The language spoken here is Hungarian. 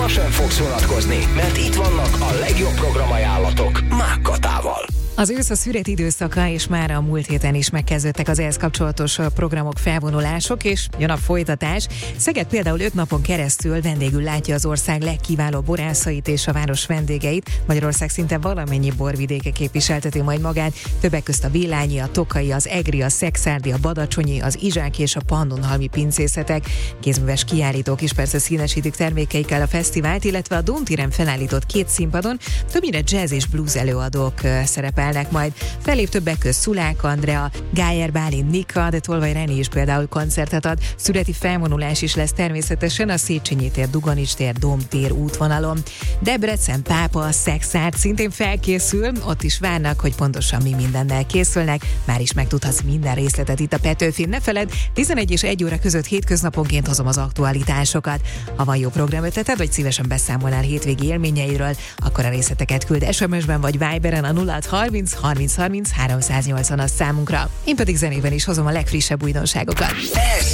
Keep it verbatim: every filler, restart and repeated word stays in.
sem fogsz unatkozni, mert itt vannak a legjobb programajánlatok Mák Katával. Az ősz a szüret időszaka, és már a múlt héten is megkezdődtek az ehhez kapcsolatos programok, felvonulások, és jön a folytatás. Szeged például öt napon keresztül vendégül látja az ország legkiválóbb borászait és a város vendégeit. Magyarország szinte valamennyi borvidéke képviselteti majd magát, többek közt a Villányi, a Tokai, az Egri, a Szekszárdi, a Badacsonyi, az Izsáki és a Pannonhalmi pincészetek. Kézműves kiállítók is persze színesítik termékeikkel a fesztivált, illetve a Domtéren felállított két színpadon többnyire jazz és blues előadók szerepel. Majd felép többek közt Szulák Andrea, Gájer Bálint Nika, de Tolvaj Reni is például koncertet ad. Szüreti felvonulás is lesz természetesen a Széchenyi tér, Dugonics tér, Domtér útvonalon. Debrecen, Pápa, Szekszárd szintén felkészül, ott is várnak, hogy pontosan mi mindennel készülnek. Már is megtudhatsz minden részletet itt a Petőfin. Ne feledd, tizenegy és egy óra között hétköznaponként hozom az aktualitásokat. Ha van jó programötleted, vagy szívesen beszámolnál hétvégi élményeiről, akkor a részleteket küld es em es-ben vagy Viberen a nulla harminc harminc harminc háromszáznyolcvan számunkra. Én pedig zenében is hozom a legfrissebb újdonságokat.